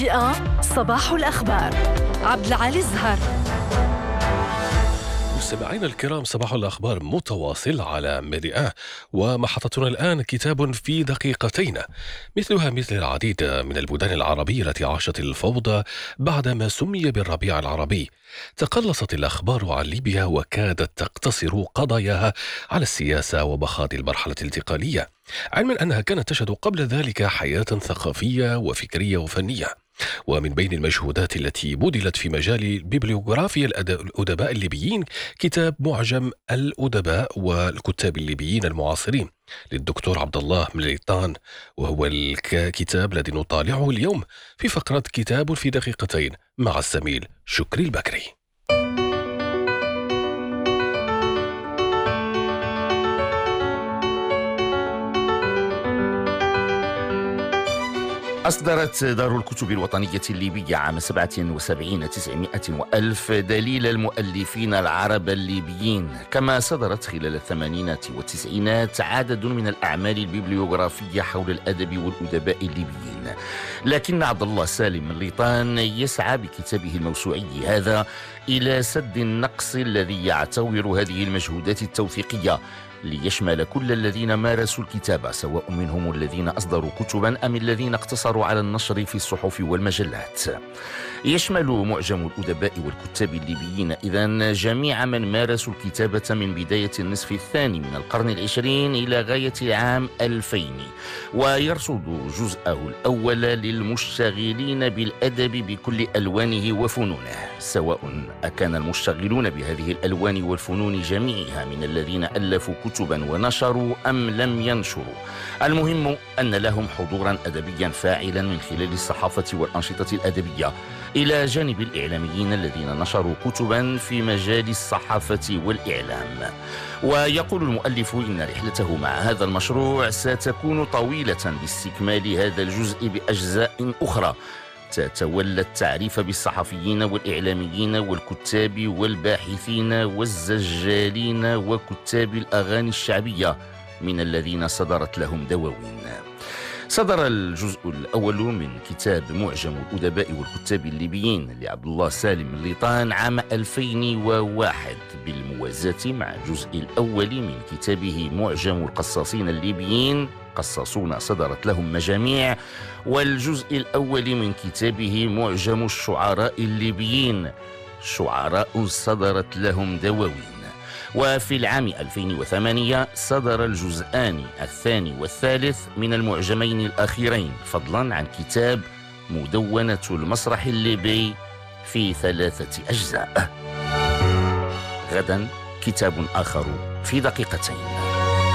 ميديا صباح الأخبار. عبد العالي الزهر. مستمعينا الكرام، صباح الأخبار متواصل على ميديا، ومحطتنا الآن كتاب في دقيقتين، مثلها مثل العديد من البلدان العربية التي عاشت الفوضى بعدما سمي بالربيع العربي. تقلصت الأخبار عن ليبيا وكادت تقتصر قضاياها على السياسة ومخاض المرحلة الانتقالية، علما أنها كانت تشهد قبل ذلك حياة ثقافية وفكرية وفنية. ومن بين المجهودات التي بذلت في مجال بيبليوغرافيا الأدباء الليبيين كتاب معجم الأدباء والكتاب الليبيين المعاصرين للدكتور عبد الله مليطان، وهو الكتاب الذي نطالعه اليوم في فقرة كتاب في دقيقتين مع الزميل شكري البكري. أصدرت دار الكتب الوطنية الليبية عام 77 وألف دليل المؤلفين العرب الليبيين، كما صدرت خلال الثمانينات والتسعينات عدد من الأعمال البيبليوغرافية حول الأدب والأدباء الليبيين. لكن عبد الله سالم مليطان يسعى بكتابه الموسوعي هذا إلى سد النقص الذي يعتبر هذه المجهودات التوثيقية، ليشمل كل الذين مارسوا الكتابة، سواء منهم الذين أصدروا كتبا أم الذين اقتصروا على النشر في الصحف والمجلات. يشمل معجم الأدباء والكتاب الليبيين إذن جميع من مارسوا الكتابة من بداية النصف الثاني من القرن العشرين إلى غاية العام 2000، ويرصد جزءه الأول للمشتغلين بالأدب بكل ألوانه وفنونه، سواء أكان المشتغلون بهذه الألوان والفنون جميعها من الذين ألفوا كتبا ونشروا أم لم ينشروا. المهم أن لهم حضورا أدبيا فاعلا من خلال الصحافة والأنشطة الأدبية، إلى جانب الإعلاميين الذين نشروا كتبا في مجال الصحافة والإعلام. ويقول المؤلف إن رحلته مع هذا المشروع ستكون طويلة باستكمال هذا الجزء بأجزاء أخرى تتولى التعريف بالصحفيين والإعلاميين والكتاب والباحثين والزجالين وكتاب الأغاني الشعبية من الذين صدرت لهم دواوين. صدر الجزء الأول من كتاب معجم الأدباء والكتاب الليبيين لعبد الله سالم مليطان عام 2001 بالموازاة مع الجزء الأول من كتابه معجم القصاصين الليبيين، قصاصون صدرت لهم مجاميع، والجزء الأول من كتابه معجم الشعراء الليبيين، شعراء صدرت لهم دواوين. وفي العام 2008 صدر الجزءان الثاني والثالث من المعجمين الأخيرين، فضلا عن كتاب مدونة المسرح الليبي في 3 أجزاء. غدا كتاب آخر في دقيقتين.